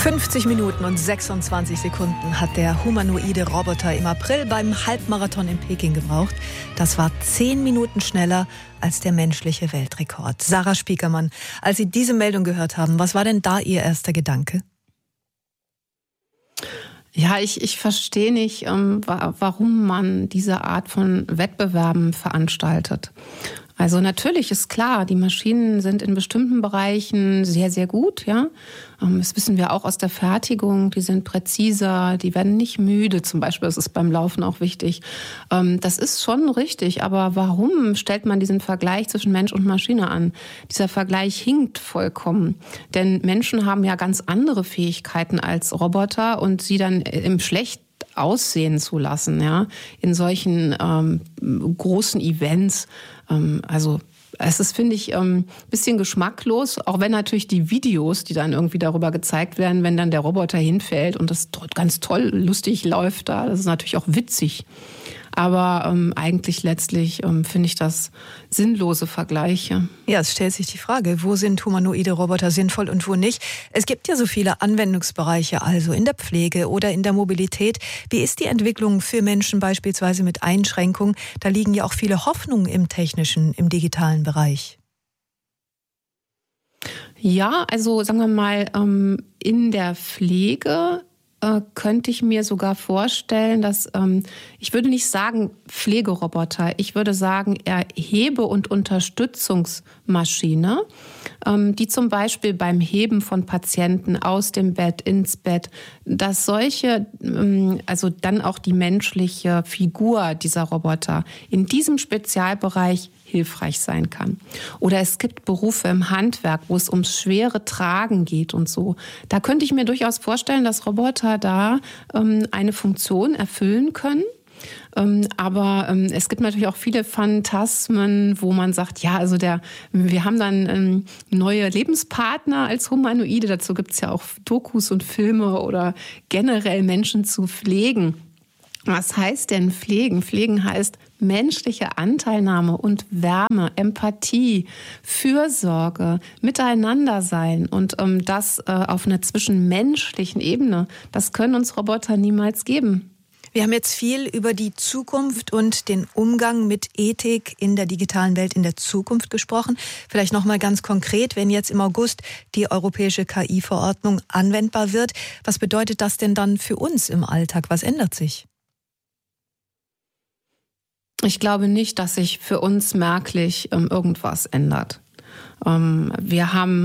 50 Minuten und 26 Sekunden hat der humanoide Roboter im April beim Halbmarathon in Peking gebraucht. Das war 10 Minuten schneller als der menschliche Weltrekord. Sarah Spiekermann, als Sie diese Meldung gehört haben, was war denn da Ihr erster Gedanke? Ja, ich verstehe nicht, warum man diese Art von Wettbewerben veranstaltet. Also natürlich ist klar, die Maschinen sind in bestimmten Bereichen sehr, sehr gut. Ja, das wissen wir auch aus der Fertigung. Die sind präziser, die werden nicht müde zum Beispiel. Das ist beim Laufen auch wichtig. Das ist schon richtig. Aber warum stellt man diesen Vergleich zwischen Mensch und Maschine an? Dieser Vergleich hinkt vollkommen. Denn Menschen haben ja ganz andere Fähigkeiten als Roboter und sie dann im Schlechten aussehen zu lassen, ja, in solchen großen Events. Also es ist, finde ich, ein bisschen geschmacklos, auch wenn natürlich die Videos, die dann irgendwie darüber gezeigt werden, wenn dann der Roboter hinfällt und das ganz toll, lustig läuft da, das ist natürlich auch witzig. Aber eigentlich letztlich finde ich das sinnlose Vergleiche. Ja, es stellt sich die Frage, wo sind humanoide Roboter sinnvoll und wo nicht? Es gibt ja so viele Anwendungsbereiche, also in der Pflege oder in der Mobilität. Wie ist die Entwicklung für Menschen beispielsweise mit Einschränkungen? Da liegen ja auch viele Hoffnungen im technischen, im digitalen Bereich. Ja, also sagen wir mal, in der Pflege könnte ich mir sogar vorstellen, dass, ich würde nicht sagen Pflegeroboter, ich würde sagen Erhebe- und Unterstützungsmaschine, die zum Beispiel beim Heben von Patienten aus dem Bett ins Bett, dass solche, also dann auch die menschliche Figur dieser Roboter in diesem Spezialbereich hilfreich sein kann. Oder es gibt Berufe im Handwerk, wo es ums schwere Tragen geht und so. Da könnte ich mir durchaus vorstellen, dass Roboter da eine Funktion erfüllen können. Aber es gibt natürlich auch viele Phantasmen, wo man sagt, ja, also wir haben dann neue Lebenspartner als Humanoide. Dazu gibt es ja auch Dokus und Filme oder generell Menschen zu pflegen. Was heißt denn pflegen? Pflegen heißt menschliche Anteilnahme und Wärme, Empathie, Fürsorge, Miteinander sein und das auf einer zwischenmenschlichen Ebene. Das können uns Roboter niemals geben. Wir haben jetzt viel über die Zukunft und den Umgang mit Ethik in der digitalen Welt in der Zukunft gesprochen. Vielleicht noch mal ganz konkret, wenn jetzt im August die europäische KI-Verordnung anwendbar wird, was bedeutet das denn dann für uns im Alltag? Was ändert sich? Ich glaube nicht, dass sich für uns merklich irgendwas ändert. Wir haben,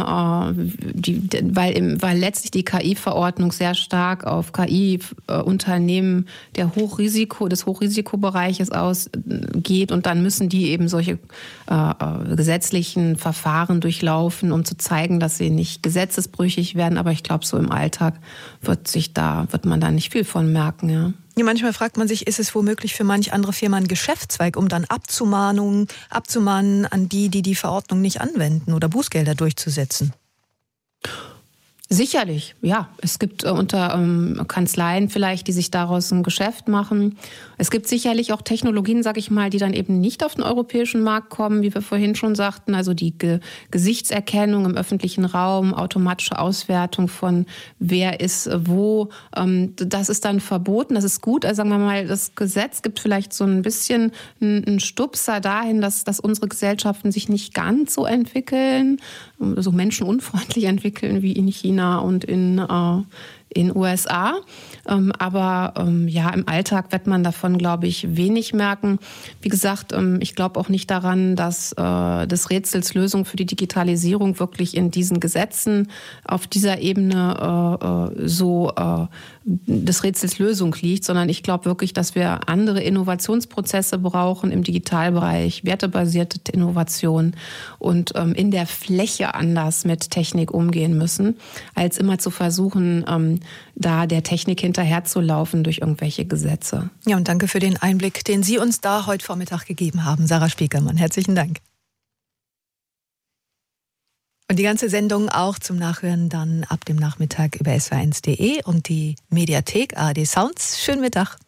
weil letztlich die KI-Verordnung sehr stark auf KI-Unternehmen des Hochrisikobereiches ausgeht und dann müssen die eben solche gesetzlichen Verfahren durchlaufen, um zu zeigen, dass sie nicht gesetzesbrüchig werden. Aber ich glaube, so im Alltag wird man da nicht viel von merken, ja. Ja, manchmal fragt man sich, ist es womöglich für manch andere Firma ein Geschäftszweig, um dann abzumahnen an die Verordnung nicht anwenden oder Bußgelder durchzusetzen? Sicherlich, ja. Es gibt unter Kanzleien vielleicht, die sich daraus ein Geschäft machen. Es gibt sicherlich auch Technologien, sag ich mal, die dann eben nicht auf den europäischen Markt kommen, wie wir vorhin schon sagten. Also die Gesichtserkennung im öffentlichen Raum, automatische Auswertung von wer ist wo. Das ist dann verboten, das ist gut. Also sagen wir mal, das Gesetz gibt vielleicht so ein bisschen einen Stupser dahin, dass unsere Gesellschaften sich nicht ganz so entwickeln, so menschenunfreundlich entwickeln wie in China und in USA. Aber im Alltag wird man davon, glaube ich, wenig merken. Wie gesagt, ich glaube auch nicht daran, dass des Rätsels Lösung für die Digitalisierung wirklich in diesen Gesetzen auf dieser Ebene des Rätsels Lösung liegt, sondern ich glaube wirklich, dass wir andere Innovationsprozesse brauchen im Digitalbereich, wertebasierte Innovation und in der Fläche anders mit Technik umgehen müssen, als immer zu versuchen, da der Technik hinterherzulaufen durch irgendwelche Gesetze. Ja, und danke für den Einblick, den Sie uns da heute Vormittag gegeben haben, Sarah Spiekermann. Herzlichen Dank. Und die ganze Sendung auch zum Nachhören dann ab dem Nachmittag über swr1.de und die Mediathek ARD Sounds. Schönen Mittag.